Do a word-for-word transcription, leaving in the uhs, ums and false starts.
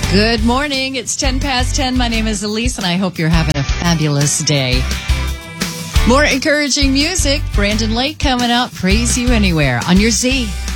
Good morning. It's ten past ten. My name is Elise, and I hope you're having a fabulous day. More encouraging music. Brandon Lake coming out. Praise You Anywhere on your Z.